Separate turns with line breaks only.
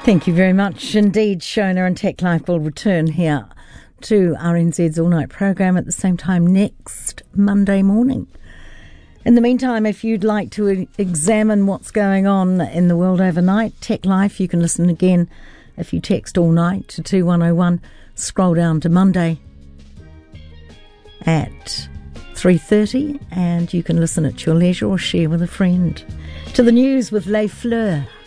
Thank you very much indeed, Shona, and Tech Life will return here to RNZ's All Night program at the same time next Monday morning. In the meantime, if you'd like to examine what's going on in the world overnight, Tech Life, you can listen again if you text All Night to 2101. Scroll down to Monday at 3:30 and you can listen at your leisure or share with a friend. To the news with Les Fleurs.